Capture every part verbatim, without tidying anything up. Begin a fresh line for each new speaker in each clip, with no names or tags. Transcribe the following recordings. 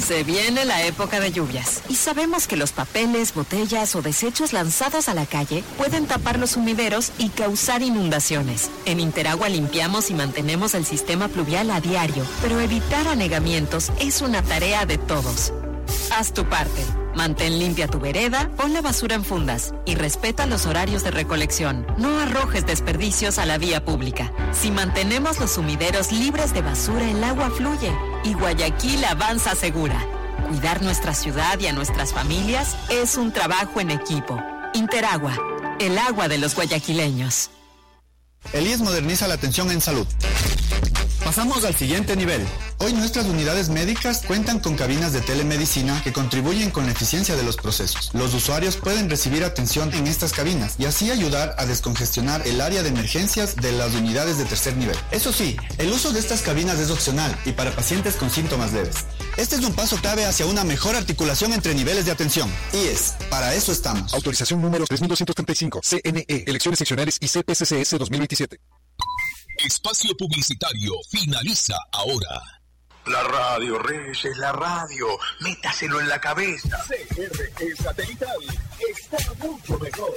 Se viene la época de lluvias y sabemos que los papeles, botellas o desechos lanzados a la calle pueden tapar los sumideros y causar inundaciones. En Interagua limpiamos y mantenemos el sistema pluvial a diario, pero evitar anegamientos es una tarea de todos. Haz tu parte. Mantén limpia tu vereda, pon la basura en fundas y respeta los horarios de recolección. No arrojes desperdicios a la vía pública. Si mantenemos los sumideros libres de basura, el agua fluye y Guayaquil avanza segura. Cuidar nuestra ciudad y a nuestras familias es un trabajo en equipo. Interagua, el agua de los guayaquileños.
El I E S moderniza la atención en salud. Pasamos al siguiente nivel. Hoy nuestras unidades médicas cuentan con cabinas de telemedicina que contribuyen con la eficiencia de los procesos. Los usuarios pueden recibir atención en estas cabinas y así ayudar a descongestionar el área de emergencias de las unidades de tercer nivel. Eso sí, el uso de estas cabinas es opcional y para pacientes con síntomas leves. Este es un paso clave hacia una mejor articulación entre niveles de atención. I E S, para eso estamos.
Autorización número tres mil doscientos treinta y cinco, C N E, Elecciones Seccionales y C P C C S dos mil veintisiete.
Espacio publicitario finaliza ahora.
La radio, Reyes, es la radio. Métaselo en la cabeza.
C R E Satelital está mucho mejor.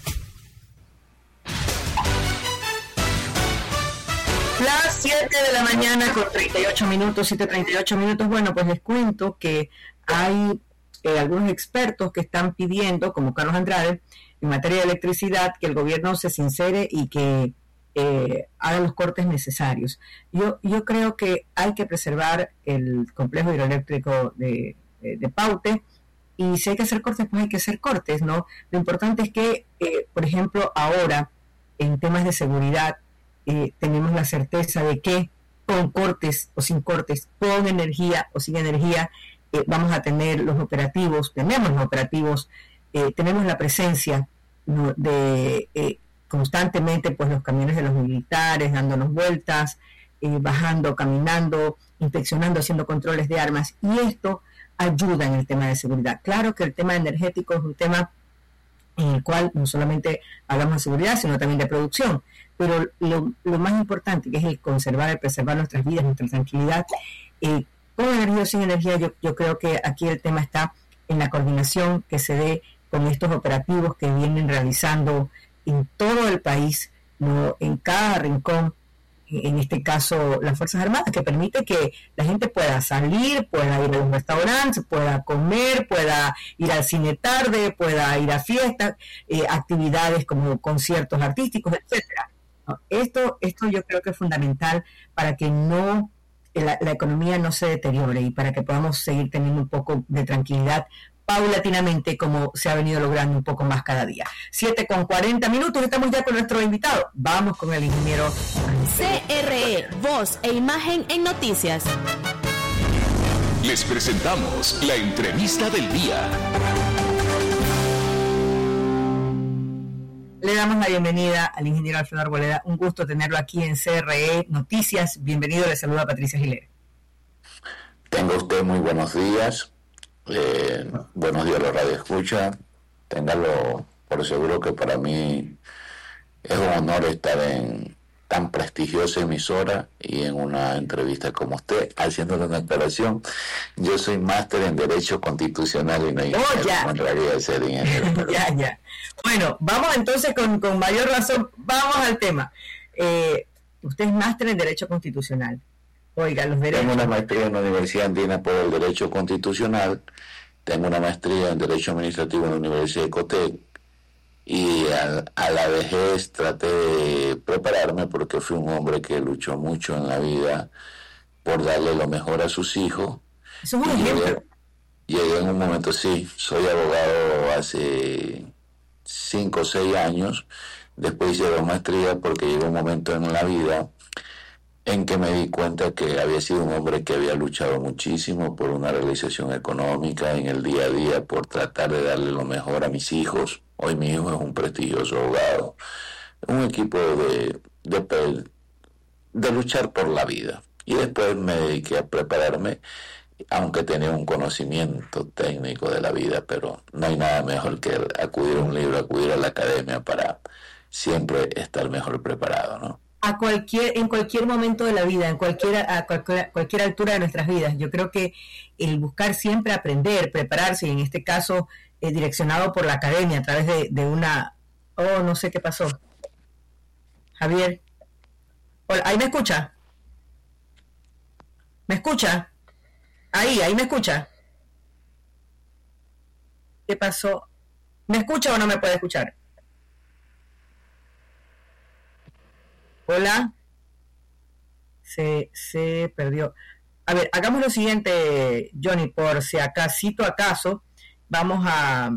Las siete de la mañana con treinta y ocho minutos, siete treinta y ocho minutos. Bueno, pues les cuento que hay eh, algunos expertos que están pidiendo, como Carlos Andrade, en materia de electricidad, que el gobierno se sincere y que Eh, haga los cortes necesarios. Yo yo creo que hay que preservar el complejo hidroeléctrico de, de, de Paute, y si hay que hacer cortes, pues hay que hacer cortes, ¿no? Lo importante es que, eh, por ejemplo, ahora, en temas de seguridad, eh, tenemos la certeza de que con cortes o sin cortes, con energía o sin energía, eh, vamos a tener los operativos, tenemos los operativos, eh, tenemos la presencia, ¿no?, de... Eh, constantemente pues los camiones de los militares dándonos vueltas, eh, bajando, caminando, inspeccionando, haciendo controles de armas, y esto ayuda en el tema de seguridad. Claro que el tema energético es un tema en el cual no solamente hablamos de seguridad, sino también de producción, pero lo, lo más importante, que es el conservar, el preservar nuestras vidas, nuestra tranquilidad, eh, con energía o sin energía, yo, yo creo que aquí el tema está en la coordinación que se dé con estos operativos que vienen realizando en todo el país, ¿no?, en cada rincón, en este caso las Fuerzas Armadas, que permite que la gente pueda salir, pueda ir a los restaurantes, pueda comer, pueda ir al cine tarde, pueda ir a fiestas, eh, actividades como conciertos artísticos, etcétera. ¿No? Esto, esto yo creo que es fundamental para que no la, la economía no se deteriore y para que podamos seguir teniendo un poco de tranquilidad paulatinamente, como se ha venido logrando un poco más cada día. siete con cuarenta minutos, estamos ya con nuestro invitado. Vamos con el ingeniero
C R E, voz e imagen en noticias.
Les presentamos la entrevista del día.
Le damos la bienvenida al ingeniero Alfredo Arboleda. Un gusto tenerlo aquí en C R E Noticias. Bienvenido, le saluda Patricia Giler.
Tenga usted muy buenos días. Eh, buenos días a la radio escucha. Téngalo por seguro que para mí es un honor estar en tan prestigiosa emisora y en una entrevista como usted, haciéndole una aclaración. Yo soy máster en Derecho Constitucional y no ingeniero,
oh, ya.
en realidad ser ingeniero.
ya, ya. Bueno, vamos entonces con, con mayor razón, vamos al tema. Eh, usted es máster en Derecho Constitucional. Oiga, los derechos...
Tengo una maestría en la Universidad Andina por el Derecho Constitucional, tengo una maestría en Derecho Administrativo en la Universidad de Ecotec, y a, a la vejez traté de prepararme porque fui un hombre que luchó mucho en la vida por darle lo mejor a sus hijos.
Eso es un ejemplo.
Llegué, llegué en un momento, sí, soy abogado hace cinco o seis años, después hice dos maestrías porque llegó un momento en la vida en que me di cuenta que había sido un hombre que había luchado muchísimo por una realización económica en el día a día, por tratar de darle lo mejor a mis hijos. Hoy mi hijo es un prestigioso abogado, un equipo de, de, de luchar por la vida. Y después me dediqué a prepararme, aunque tenía un conocimiento técnico de la vida, pero no hay nada mejor que acudir a un libro, acudir a la academia para siempre estar mejor preparado, ¿no?
a cualquier, en cualquier momento de la vida, en cualquier, a cualquier, cualquier altura de nuestras vidas. Yo creo que el buscar siempre aprender, prepararse, y en este caso eh, direccionado por la academia a través de, de una... Oh, no sé qué pasó. Javier. Hola, ¿ahí me escucha? ¿Me escucha? Ahí, ahí me escucha. ¿Qué pasó? ¿Me escucha o no me puede escuchar? Hola. Se, se perdió. A ver, hagamos lo siguiente, Johnny, por si acasito acaso, vamos a,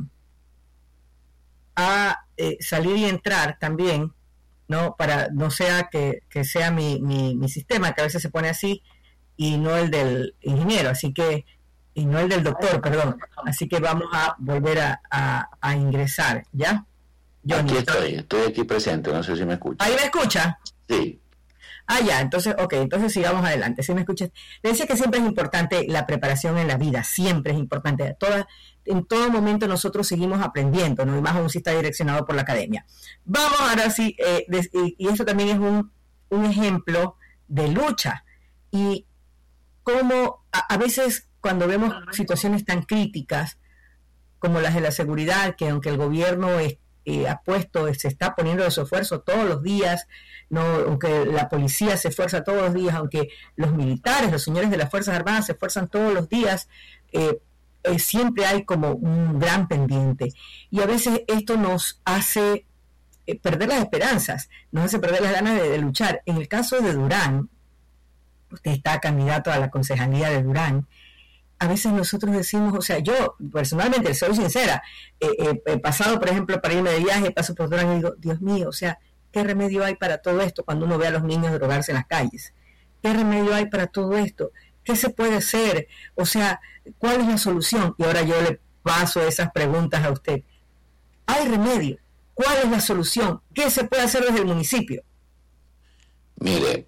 a eh, salir y entrar también, ¿no? Para no sea que, que sea mi, mi, mi sistema, que a veces se pone así, y no el del ingeniero, así que, y no el del doctor, perdón. Así que vamos a volver a, a, a ingresar, ¿ya?
Johnny, aquí estoy, estoy aquí presente, no sé si me escucha.
¿Ahí me escucha?
Sí.
Ah, ya, entonces, ok, entonces sigamos adelante. Si me escuchas, le decía que siempre es importante la preparación en la vida, siempre es importante. Toda, en todo momento nosotros seguimos aprendiendo, ¿no? Y más aún si está direccionado por la academia. Vamos ahora sí, eh, de, y, y eso también es un, un ejemplo de lucha. Y como a, a veces cuando vemos situaciones tan críticas como las de la seguridad, que aunque el gobierno es, eh, ha puesto, se está poniendo de su esfuerzo todos los días, no, aunque la policía se esfuerza todos los días, aunque los militares, los señores de las Fuerzas Armadas se esfuerzan todos los días, eh, eh, siempre hay como un gran pendiente. Y a veces esto nos hace eh, perder las esperanzas, nos hace perder las ganas de, de luchar. En el caso de Durán, usted está candidato a la concejalía de Durán, a veces nosotros decimos, o sea, yo personalmente, soy sincera, eh, eh, he pasado, por ejemplo, para irme de viaje, paso por Durán y digo, Dios mío, o sea, ¿qué remedio hay para todo esto cuando uno ve a los niños drogarse en las calles? ¿Qué remedio hay para todo esto? ¿Qué se puede hacer? O sea, ¿cuál es la solución? Y ahora yo le paso esas preguntas a usted. ¿Hay remedio? ¿Cuál es la solución? ¿Qué se puede hacer desde el municipio?
Mire,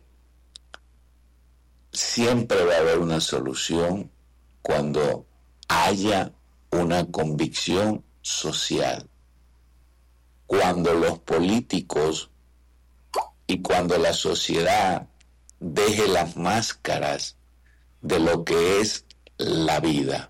siempre va a haber una solución cuando haya una convicción social. Cuando los políticos y cuando la sociedad deje las máscaras de lo que es la vida.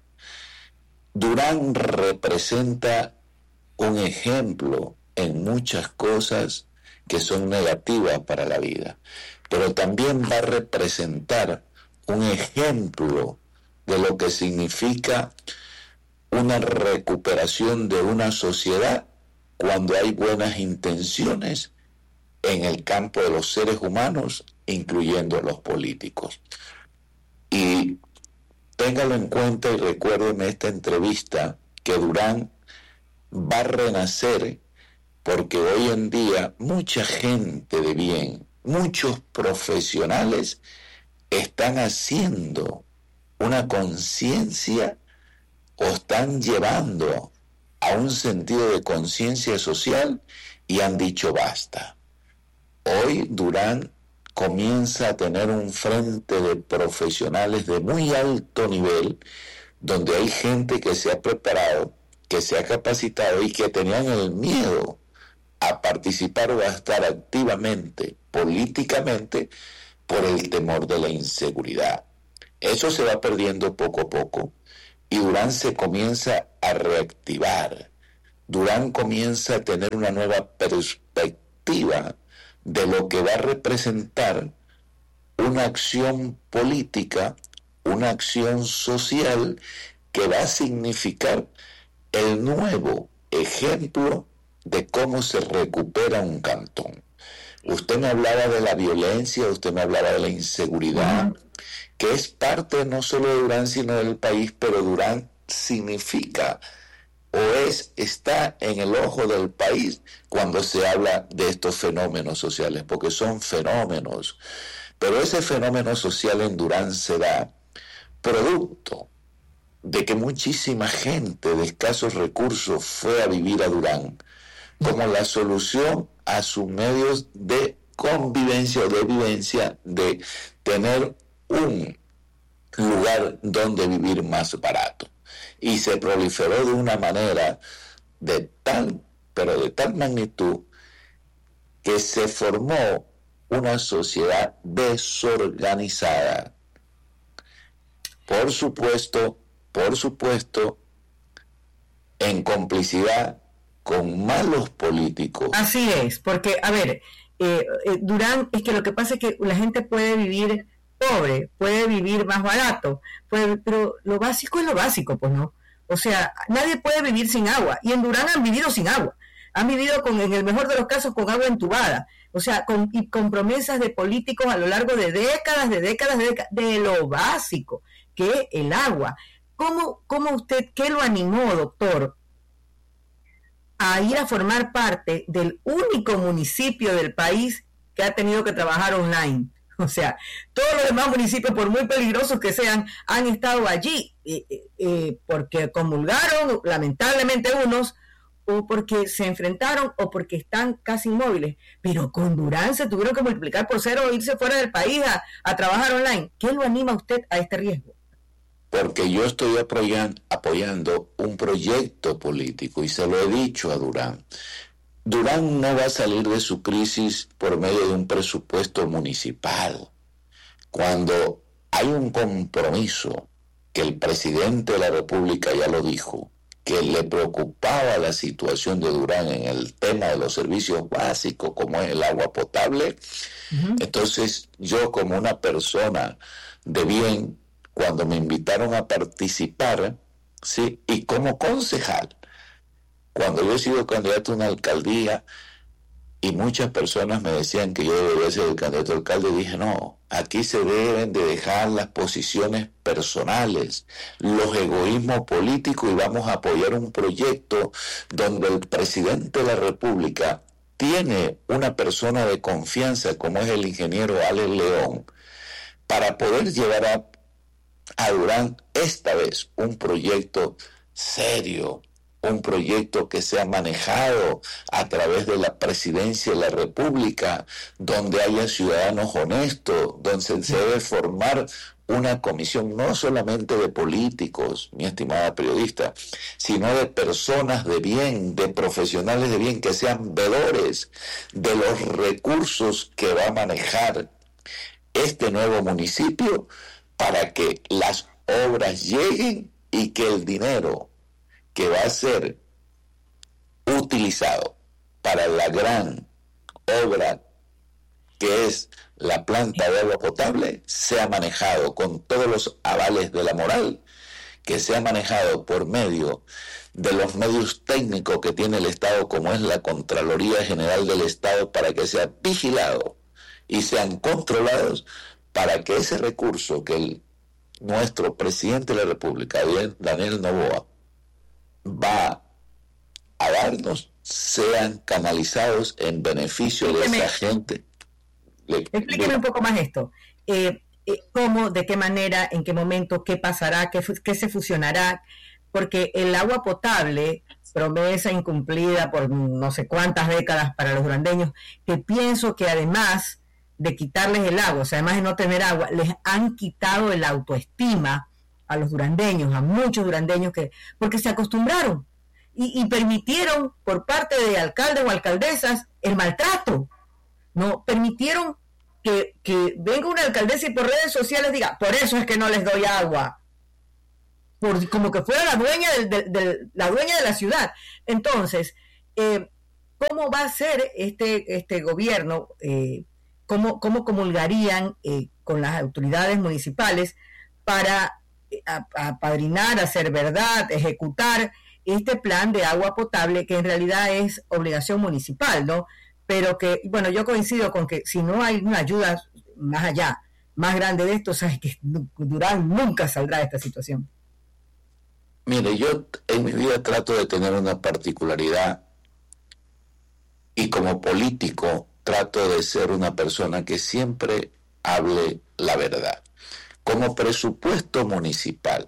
Durán representa un ejemplo en muchas cosas que son negativas para la vida, pero también va a representar un ejemplo de lo que significa una recuperación de una sociedad cuando hay buenas intenciones en el campo de los seres humanos, incluyendo a los políticos. Y téngalo en cuenta y recuérdeme esta entrevista, que Durán va a renacer porque hoy en día mucha gente de bien, muchos profesionales están haciendo una conciencia o están llevando a un sentido de conciencia social y han dicho basta. Hoy Durán comienza a tener un frente de profesionales de muy alto nivel, donde hay gente que se ha preparado, que se ha capacitado y que tenían el miedo a participar o a estar activamente, políticamente, por el temor de la inseguridad. Eso se va perdiendo poco a poco y Durán se comienza a reactivar. Durán comienza a tener una nueva perspectiva de lo que va a representar una acción política, una acción social que va a significar el nuevo ejemplo de cómo se recupera un cantón. Usted me hablaba de la violencia, usted me hablaba de la inseguridad, uh-huh. que es parte no solo de Durán, sino del país, pero Durán significa o es, está en el ojo del país cuando se habla de estos fenómenos sociales, porque son fenómenos. Pero ese fenómeno social en Durán se da producto de que muchísima gente de escasos recursos fue a vivir a Durán como la solución a sus medios de convivencia o de vivencia, de tener un lugar donde vivir más barato. Y se proliferó de una manera de tal, pero de tal magnitud, que se formó una sociedad desorganizada. Por supuesto, por supuesto, en complicidad con malos políticos.
Así es, porque, a ver, eh, eh, Durán, es que lo que pasa es que la gente puede vivir pobre, puede vivir más barato, puede, pero lo básico es lo básico, pues no. O sea, nadie puede vivir sin agua, y en Durán han vivido sin agua, han vivido con, en el mejor de los casos, con agua entubada, o sea, con, y con promesas de políticos a lo largo de décadas, de décadas, de décadas, de lo básico, que es el agua. ¿Cómo, cómo usted, qué lo animó, doctor, a ir a formar parte del único municipio del país que ha tenido que trabajar online? O sea, todos los demás municipios, por muy peligrosos que sean, han estado allí, eh, eh, porque comulgaron, lamentablemente unos, o porque se enfrentaron, o porque están casi inmóviles. Pero con Durán se tuvieron que multiplicar por cero o irse fuera del país a, a trabajar online. ¿Qué lo anima a usted a este riesgo?
Porque yo estoy apoyan, apoyando un proyecto político, y se lo he dicho a Durán. Durán no va a salir de su crisis por medio de un presupuesto municipal. Cuando hay un compromiso, que el presidente de la República ya lo dijo, que le preocupaba la situación de Durán en el tema de los servicios básicos, como es el agua potable, uh-huh. Entonces yo, como una persona de bien, cuando me invitaron a participar, ¿sí? Y como concejal, cuando yo he sido candidato a una alcaldía y muchas personas me decían que yo debería ser el candidato a alcalde, dije, no, aquí se deben de dejar las posiciones personales, los egoísmos políticos, y vamos a apoyar un proyecto donde el presidente de la República tiene una persona de confianza como es el ingeniero Alex León, para poder llevar a, a Durán esta vez un proyecto serio, un proyecto que sea manejado a través de la presidencia de la República, donde haya ciudadanos honestos, donde se debe formar una comisión no solamente de políticos, mi estimada periodista, sino de personas de bien, de profesionales de bien, que sean veedores de los recursos que va a manejar este nuevo municipio, para que las obras lleguen y que el dinero que va a ser utilizado para la gran obra que es la planta de agua potable sea manejado con todos los avales de la moral, que sea manejado por medio de los medios técnicos que tiene el Estado, como es la Contraloría General del Estado, para que sea vigilado y sean controlados, para que ese recurso que el, nuestro presidente de la República, Daniel Noboa, va a darnos, sean canalizados en beneficio Explíqueme. de esa gente. Le,
Explíqueme le... un poco más esto. Eh, eh, ¿Cómo, de qué manera, en qué momento, qué pasará, qué, qué se fusionará? Porque el agua potable, promesa incumplida por no sé cuántas décadas para los durandeños, que pienso que además de quitarles el agua, o sea, además de no tener agua, les han quitado el autoestima a los durandeños, a muchos durandeños, que porque se acostumbraron y, y permitieron por parte de alcaldes o alcaldesas el maltrato, no permitieron que, que venga una alcaldesa y por redes sociales diga, por eso es que no les doy agua, por, como que fuera la dueña del, del, del, la dueña de la ciudad. Entonces, eh, ¿cómo va a ser este, este gobierno? Eh, ¿cómo, ¿Cómo comulgarían eh, con las autoridades municipales para apadrinar, hacer verdad, ejecutar este plan de agua potable, que en realidad es obligación municipal, ¿no? Pero que, bueno, yo coincido con que si no hay una ayuda más allá, más grande de esto, sabes que Durán nunca saldrá de esta situación.
Mire, yo en mi vida trato de tener una particularidad, y como político trato de ser una persona que siempre hable la verdad. Como presupuesto municipal,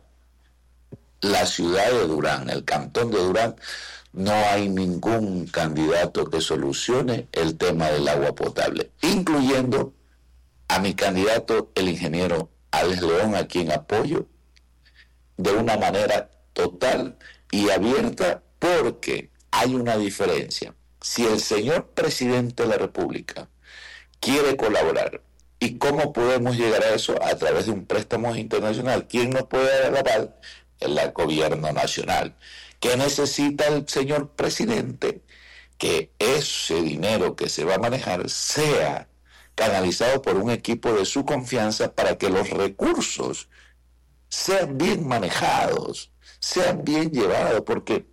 la ciudad de Durán, el cantón de Durán, no hay ningún candidato que solucione el tema del agua potable, incluyendo a mi candidato, el ingeniero Alex León, a quien apoyo de una manera total y abierta, porque hay una diferencia. Si el señor presidente de la República quiere colaborar. ¿Y cómo podemos llegar a eso? A través de un préstamo internacional. ¿Quién nos puede dar el aval? El gobierno nacional. ¿Qué necesita el señor presidente? Que ese dinero que se va a manejar sea canalizado por un equipo de su confianza para que los recursos sean bien manejados, sean bien llevados, porque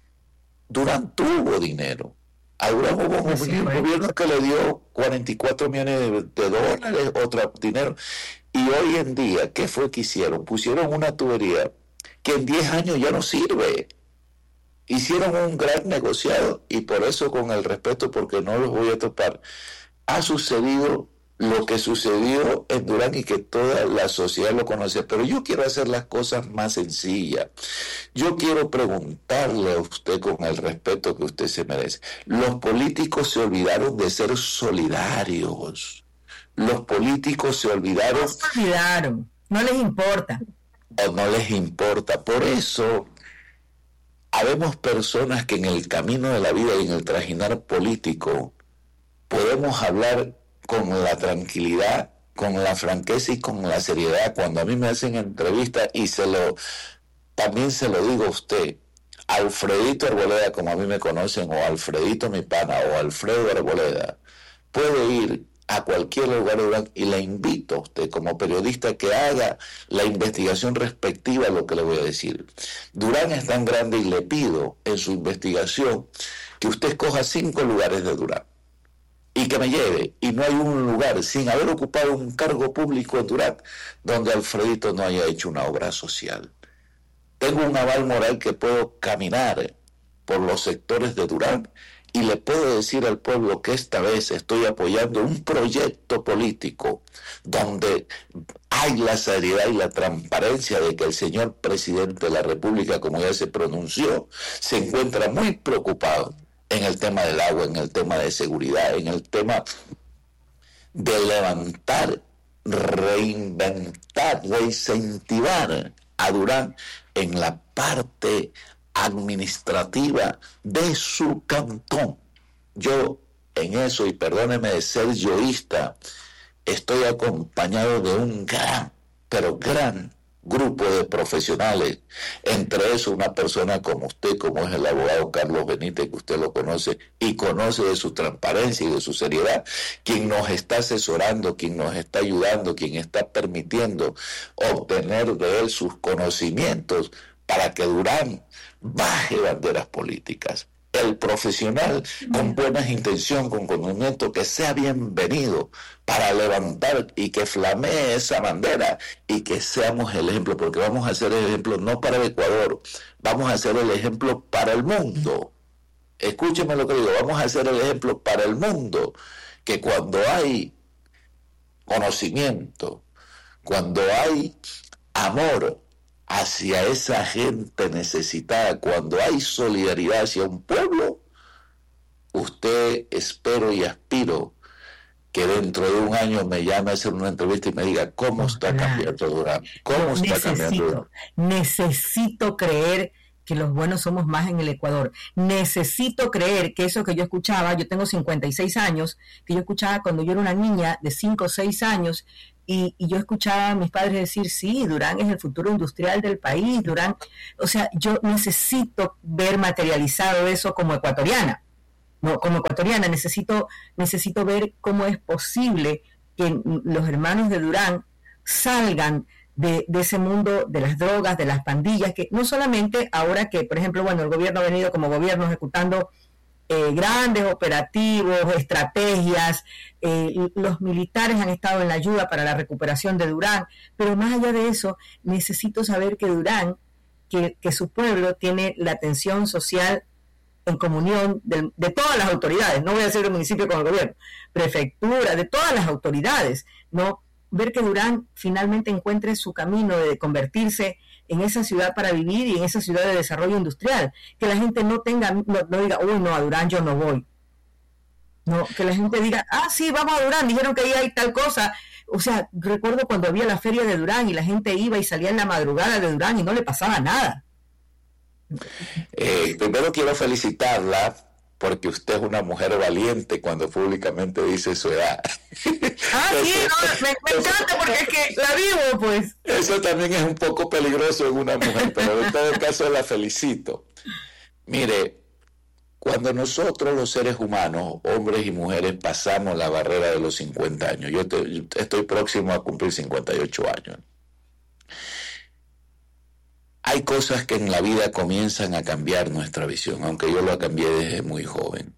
Durán tuvo dinero. A Durán hubo un sí, gobierno que le dio cuarenta y cuatro millones de, de dólares, otro dinero. Y hoy en día, ¿qué fue que hicieron? Pusieron una tubería que en diez años ya no sirve. Hicieron un gran negociado, y por eso, con el respeto, porque no los voy a topar, ha sucedido lo que sucedió en Durán y que toda la sociedad lo conoce. Pero yo quiero hacer las cosas más sencillas. Yo quiero preguntarle a usted, con el respeto que usted se merece, los políticos se olvidaron de ser solidarios. Los políticos se olvidaron...
No se olvidaron, no les importa.
O no les importa. Por eso... habemos personas que en el camino de la vida y en el trajinar político podemos hablar con la tranquilidad, con la franqueza y con la seriedad. Cuando a mí me hacen entrevistas, y se lo también se lo digo a usted, Alfredito Arboleda, como a mí me conocen, o Alfredito mi pana, o Alfredo Arboleda, puede ir a cualquier lugar de Durán, y le invito a usted como periodista que haga la investigación respectiva a lo que le voy a decir. Durán es tan grande, y le pido en su investigación que usted escoja cinco lugares de Durán y que me lleve, y no hay un lugar, sin haber ocupado un cargo público en Durán, donde Alfredito no haya hecho una obra social. Tengo un aval moral que puedo caminar por los sectores de Durán y le puedo decir al pueblo que esta vez estoy apoyando un proyecto político donde hay la seriedad y la transparencia de que el señor presidente de la República, como ya se pronunció, se encuentra muy preocupado en el tema del agua, en el tema de seguridad, en el tema de levantar, reinventar, reincentivar a Durán en la parte administrativa de su cantón. Yo en eso, y perdóneme de ser yoísta, estoy acompañado de un gran, pero gran grupo de profesionales, entre eso una persona como usted, como es el abogado Carlos Benítez, que usted lo conoce y conoce de su transparencia y de su seriedad, quien nos está asesorando, quien nos está ayudando, quien está permitiendo obtener de él sus conocimientos para que Durán baje banderas políticas. El profesional con buenas intenciones, con conocimiento, que sea bienvenido para levantar y que flamee esa bandera, y que seamos el ejemplo, porque vamos a ser el ejemplo no para el Ecuador, vamos a ser el ejemplo para el mundo. Escúcheme lo que digo, vamos a ser el ejemplo para el mundo, que cuando hay conocimiento, cuando hay amor hacia esa gente necesitada, cuando hay solidaridad hacia un pueblo, usted, espero y aspiro que dentro de un año me llame a hacer una entrevista y me diga cómo está cambiando Durán, cómo está
necesito,
cambiando Durán.
Necesito creer que los buenos somos más en el Ecuador. Necesito creer que eso que yo escuchaba, yo tengo cincuenta y seis años, que yo escuchaba cuando yo era una niña de cinco o seis años, y, y yo escuchaba a mis padres decir, sí, Durán es el futuro industrial del país, Durán, o sea, yo necesito ver materializado eso como ecuatoriana, no, como ecuatoriana, necesito, necesito ver cómo es posible que los hermanos de Durán salgan De, de ese mundo de las drogas, de las pandillas, que no solamente ahora que, por ejemplo, bueno, el gobierno ha venido como gobierno ejecutando eh, grandes operativos, estrategias, eh, los militares han estado en la ayuda para la recuperación de Durán, pero más allá de eso, necesito saber que Durán, que, que su pueblo tiene la atención social en comunión de, de todas las autoridades, no voy a decir el municipio con el gobierno, prefectura, de todas las autoridades, ¿no? Ver que Durán finalmente encuentre su camino de convertirse en esa ciudad para vivir y en esa ciudad de desarrollo industrial, que la gente no tenga, no, no diga, uy, no, a Durán yo no voy, no, que la gente diga, ah, sí, vamos a Durán, dijeron que ahí hay tal cosa. O sea, recuerdo cuando había la feria de Durán y la gente iba y salía en la madrugada de Durán y no le pasaba nada.
Eh, primero quiero felicitarla porque usted es una mujer valiente cuando públicamente dice su edad.
Ah, sí, no, me, me encanta porque es que la vivo, pues.
Eso también es un poco peligroso en una mujer, pero en todo caso la felicito. Mire, cuando nosotros los seres humanos, hombres y mujeres, pasamos la barrera de los cincuenta años, yo, te, yo estoy próximo a cumplir cincuenta y ocho años, hay cosas que en la vida comienzan a cambiar nuestra visión, aunque yo la cambié desde muy joven.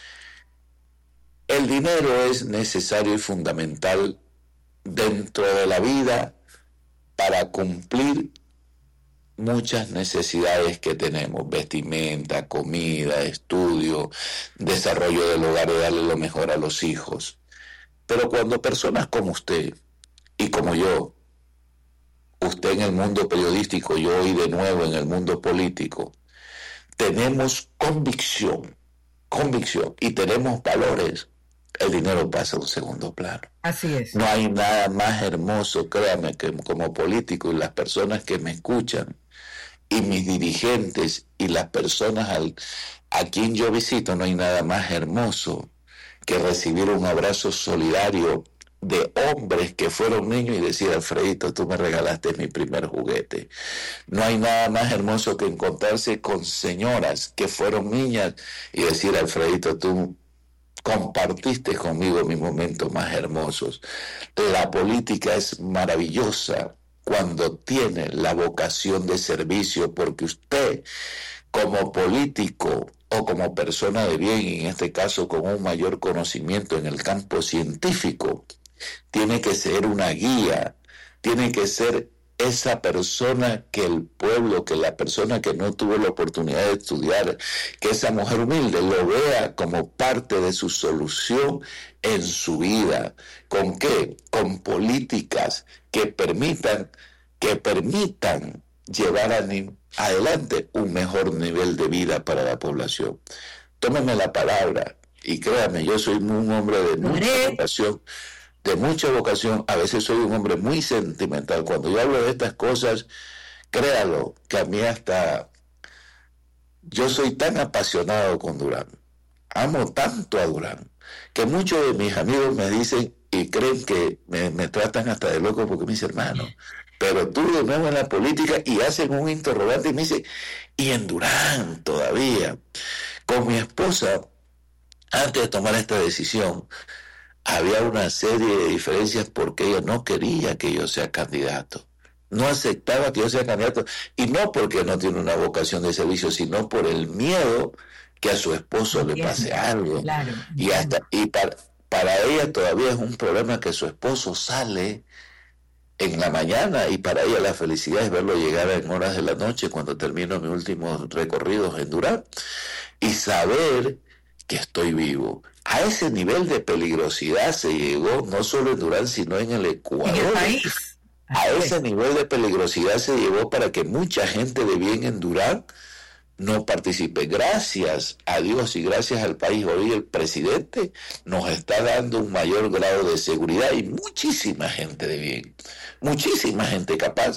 El dinero es necesario y fundamental dentro de la vida para cumplir muchas necesidades que tenemos: vestimenta, comida, estudio, desarrollo del hogar y darle lo mejor a los hijos. Pero cuando personas como usted y como yo, usted en el mundo periodístico, yo hoy de nuevo en el mundo político, tenemos convicción, convicción y tenemos valores, el dinero pasa a un segundo plano.
Así es.
No hay nada más hermoso, créame, que como político y las personas que me escuchan y mis dirigentes y las personas al, a quien yo visito, no hay nada más hermoso que recibir un abrazo solidario de hombres que fueron niños y decir: Alfredito, tú me regalaste mi primer juguete. No hay nada más hermoso que encontrarse con señoras que fueron niñas y decir: Alfredito, tú compartiste conmigo mis momentos más hermosos. La política es maravillosa cuando tiene la vocación de servicio, porque usted, como político o como persona de bien, y en este caso con un mayor conocimiento en el campo científico, tiene que ser una guía, tiene que ser esa persona que el pueblo, que la persona que no tuvo la oportunidad de estudiar, que esa mujer humilde lo vea como parte de su solución en su vida. ¿Con qué? Con políticas que permitan, que permitan llevar a, adelante un mejor nivel de vida para la población. Tómeme la palabra y créame, yo soy un hombre de mucha vocación, de mucha vocación, a veces soy un hombre muy sentimental. Cuando yo hablo de estas cosas, créalo, que a mí hasta, yo soy tan apasionado con Durán, amo tanto a Durán, que muchos de mis amigos me dicen y creen que me, me tratan hasta de loco porque me dicen: hermano, pero tú de nuevo en la política, y hacen un interrogante y me dicen: y en Durán todavía. Con mi esposa, antes de tomar esta decisión, había una serie de diferencias porque ella no quería que yo sea candidato. No aceptaba que yo sea candidato, y no porque no tiene una vocación de servicio, sino por el miedo que a su esposo le pase algo.
Claro,
y hasta y para, para ella todavía es un problema que su esposo sale en la mañana, y para ella la felicidad es verlo llegar en horas de la noche cuando termino mis últimos recorridos en Durán y saber que estoy vivo. A ese nivel de peligrosidad se llegó no solo en Durán, sino en el Ecuador.
En el país.
A ese nivel de peligrosidad se llegó para que mucha gente de bien en Durán no participe. Gracias a Dios y gracias al país, hoy el presidente nos está dando un mayor grado de seguridad y muchísima gente de bien, muchísima gente capaz.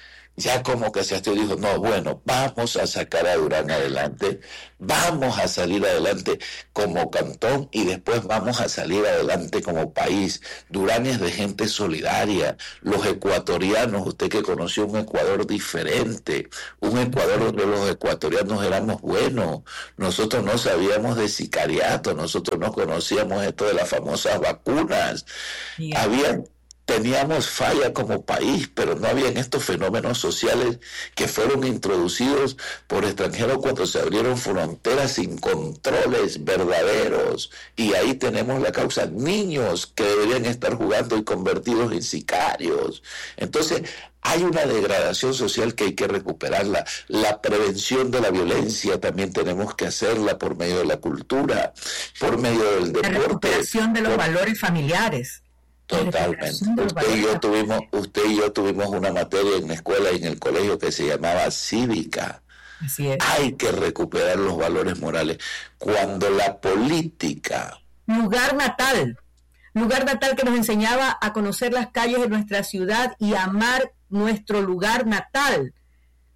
Ya como que se dijo: no, bueno, vamos a sacar a Durán adelante, vamos a salir adelante como cantón y después vamos a salir adelante como país. Durán es de gente solidaria. Los ecuatorianos, usted que conoció un Ecuador diferente, un Ecuador donde los ecuatorianos éramos buenos, nosotros no sabíamos de sicariato, nosotros no conocíamos esto de las famosas vacunas. Yeah. Habían Teníamos falla como país, pero no habían estos fenómenos sociales que fueron introducidos por extranjeros cuando se abrieron fronteras sin controles verdaderos. Y ahí tenemos la causa: niños que deberían estar jugando y convertidos en sicarios. Entonces, hay una degradación social que hay que recuperarla. La prevención de la violencia también tenemos que hacerla por medio de la cultura, por medio del deporte.
La recuperación de los por... valores familiares.
Totalmente. Usted y yo tuvimos, usted y yo tuvimos una materia en la escuela y en el colegio que se llamaba cívica.
Así es.
Hay que recuperar los valores morales. Cuando la política...
Lugar natal. Lugar natal que nos enseñaba a conocer las calles de nuestra ciudad y amar nuestro lugar natal.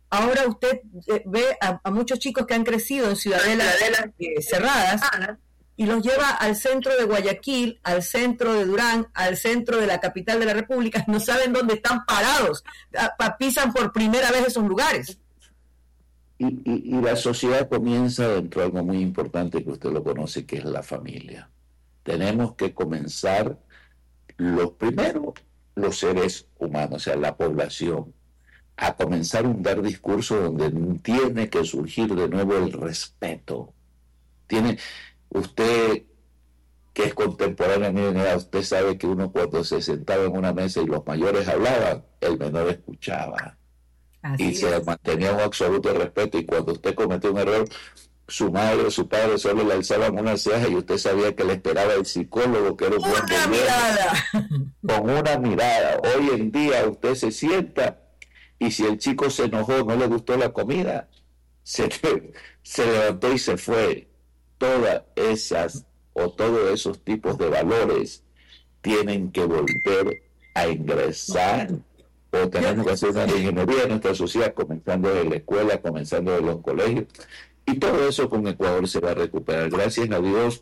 ahora usted eh, ve a, a muchos chicos que han crecido en ciudadelas eh, cerradas y los lleva al centro de Guayaquil, al centro de Durán, al centro de la capital de la República, no saben dónde están parados, pisan por primera vez esos lugares.
Y, y, y la sociedad comienza dentro de algo muy importante que usted lo conoce, que es la familia. Tenemos que comenzar, los primeros, los seres humanos, o sea, la población, a comenzar a dar discurso donde tiene que surgir de nuevo el respeto. Tiene, usted que es contemporáneo, mire, usted sabe que uno cuando se sentaba en una mesa y los mayores hablaban, el menor escuchaba. Así y es. Se mantenía un absoluto respeto, y cuando usted cometió un error, su madre o su padre solo le alzaban una ceja y usted sabía que le esperaba el psicólogo, que era un buen
una mirada.
Con una mirada. Hoy en día usted se sienta y si el chico se enojó, no le gustó la comida, se, se levantó y se fue. Todas esas o todos esos tipos de valores tienen que volver a ingresar, o tenemos que hacer una ingeniería en nuestra sociedad, comenzando desde la escuela, comenzando desde los colegios, y todo eso con Ecuador se va a recuperar, gracias a Dios,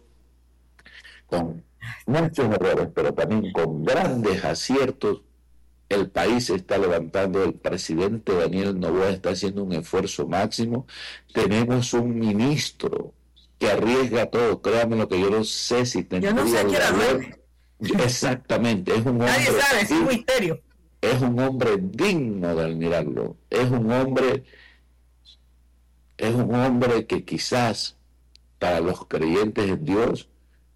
con muchos errores, pero también con grandes aciertos. El país se está levantando, el presidente Daniel Noboa está haciendo un esfuerzo máximo, tenemos un ministro que arriesga todo, créanme lo que yo no sé si tendría...
Yo no sé quién hablar.
Exactamente, es un hombre...
Nadie sabe, es un misterio.
Es un hombre digno de admirarlo, es un hombre, es un hombre que quizás para los creyentes en Dios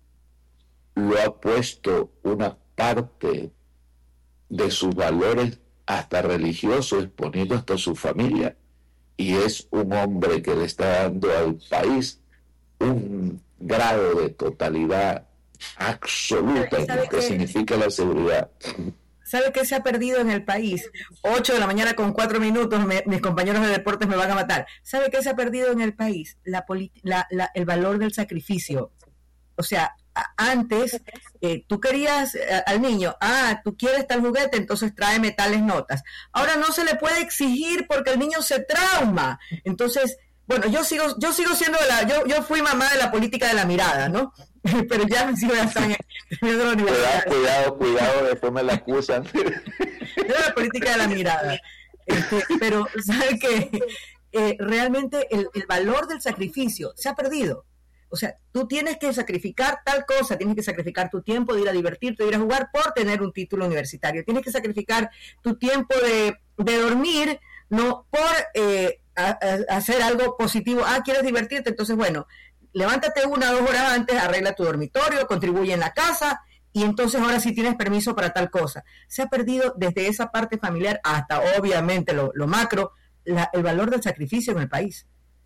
lo ha puesto una parte de sus valores hasta religiosos, exponiendo hasta su familia, y es un hombre que le está dando al país un grado de totalidad absoluta en lo que, que significa la seguridad.
¿Sabe qué se ha perdido en el país? ocho de la mañana con cuatro minutos, me, mis compañeros de deportes me van a matar. ¿Sabe qué se ha perdido en el país? La, la, la, el valor del sacrificio. O sea, a, antes eh, tú querías eh, al niño, ah, tú quieres tal juguete, entonces tráeme tales notas. Ahora no se le puede exigir porque el niño se trauma. Entonces, bueno, yo sigo yo sigo siendo de la, yo, yo fui mamá de la política de la mirada, ¿no? Pero ya mis hijos ya están en la universidad.
Cuidado, cuidado, cuidado, después me la acusan.
Yo la política de la mirada. Este, pero, ¿sabe qué? Eh, realmente el, el valor del sacrificio se ha perdido. O sea, tú tienes que sacrificar tal cosa, tienes que sacrificar tu tiempo de ir a divertirte, de ir a jugar por tener un título universitario. Tienes que sacrificar tu tiempo de, de dormir, no por eh, a, a hacer algo positivo. Ah, ¿quieres divertirte? Entonces, bueno, levántate una o dos horas antes, arregla tu dormitorio, contribuye en la casa, y entonces ahora sí tienes permiso para tal cosa. Se ha perdido desde esa parte familiar hasta, obviamente, lo, lo macro, la, el valor del sacrificio en el país.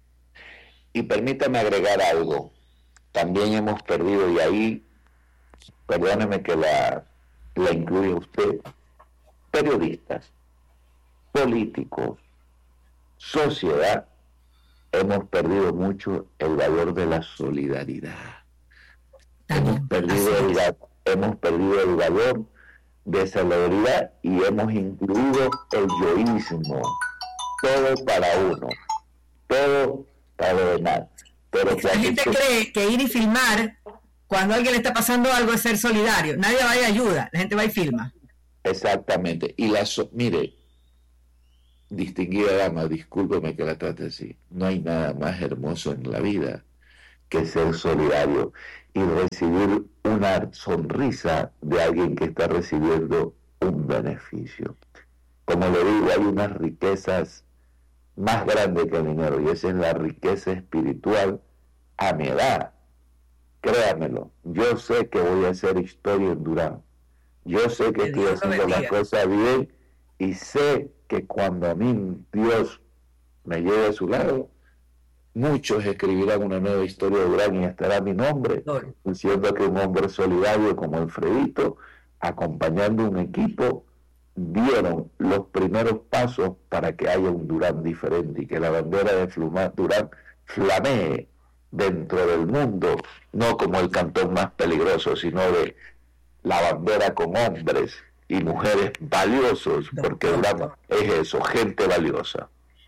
Y permítame agregar algo. También hemos perdido, y ahí, perdóneme que la, la incluya usted, periodistas, políticos, sociedad, hemos perdido mucho el valor de la solidaridad. Hemos perdido, el, hemos perdido el valor de solidaridad y hemos incluido el yoísmo. Todo para uno, todo para los demás. Pero
la gente que... cree que ir y filmar cuando a alguien le está pasando algo es ser solidario. Nadie va y ayuda, la gente va y filma.
Exactamente. Y la so... mire, distinguida dama, discúlpeme que la trate así, no hay nada más hermoso en la vida que ser solidario y recibir una sonrisa de alguien que está recibiendo un beneficio. Como le digo, hay unas riquezas más grandes que el dinero, y esa es la riqueza espiritual a mi edad. Créamelo, yo sé que voy a hacer historia en Durán, yo sé que estoy haciendo las cosas bien, y sé que cuando a mí Dios me lleve a su lado, muchos escribirán una nueva historia de Durán y estará mi nombre, diciendo que un hombre solidario como Alfredito, acompañando un equipo, dieron los primeros pasos para que haya un Durán diferente y que la bandera de Fluma, Durán flamee dentro del mundo, no como el cantón más peligroso, sino de la bandera con hombres y mujeres valiosos, porque Durán es eso, gente valiosa.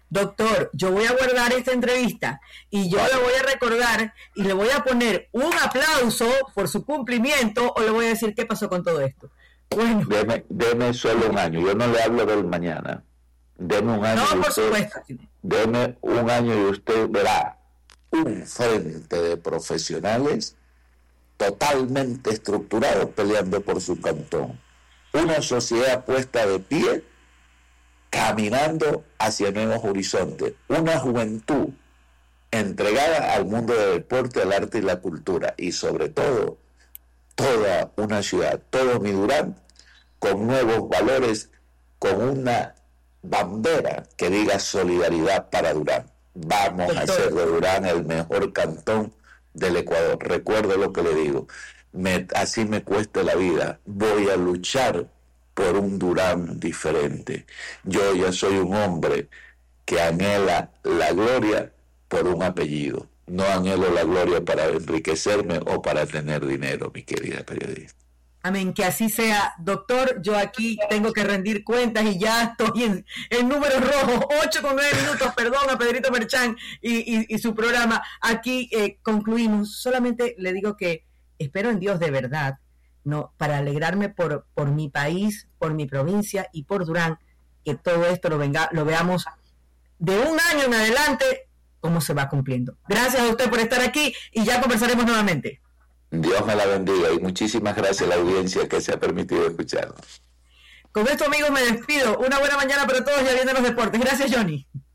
doctor, yo voy a guardar esta entrevista y yo le voy a recordar y le voy a poner un aplauso por su cumplimiento o le voy a decir qué pasó con todo esto. Bueno.
Deme, deme solo un año, yo no le hablo del mañana. Deme un año.
No,
y
por
usted,
supuesto.
Deme un año y usted verá un frente de profesionales totalmente estructurados peleando por su cantón. Una sociedad puesta de pie, caminando hacia nuevos horizontes. Una juventud entregada al mundo del deporte, al arte y la cultura. Y sobre todo, toda una ciudad, todo mi Durán, con nuevos valores, con una bandera que diga solidaridad para Durán. Vamos a hacer de Durán el mejor cantón del Ecuador. Recuerdo lo que le digo. Me, así me cueste la vida. Voy a luchar por un Durán diferente. Yo ya soy un hombre que anhela la gloria por un apellido. No anhelo la gloria para enriquecerme o para tener dinero, mi querida periodista.
Amén, que así sea. Doctor, yo aquí tengo que rendir cuentas y ya estoy en, en números rojos, ocho con nueve minutos, perdón a Pedrito Merchán y, y, y su programa. Aquí eh, concluimos. Solamente le digo que espero en Dios de verdad, no, para alegrarme por, por mi país, por mi provincia y por Durán, que todo esto lo, venga, lo veamos de un año en adelante, cómo se va cumpliendo. Gracias a usted por estar aquí y ya conversaremos nuevamente.
Dios me la bendiga y muchísimas gracias a la audiencia que se ha permitido escucharnos.
Con esto, amigos, me despido. Una buena mañana para todos y viendo los deportes. Gracias, Johnny.